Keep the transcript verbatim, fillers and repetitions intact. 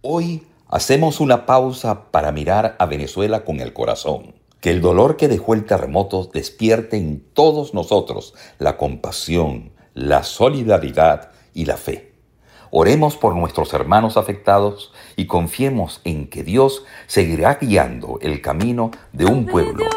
Hoy hacemos una pausa para mirar a Venezuela con el corazón. Que el dolor que dejó el terremoto despierte en todos nosotros la compasión, la solidaridad y la fe. Oremos por nuestros hermanos afectados y confiemos en que Dios seguirá guiando el camino de un pueblo